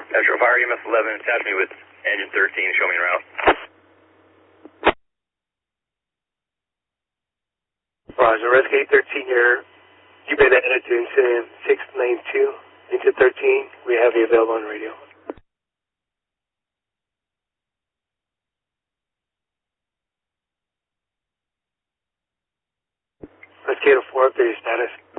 Metro Fire EMS 11, attach me with engine 13, show me en route. Roger, Rescue 13 here. You better edit to incident 692 into 13. We have you available on radio. Rescue 4, update your status.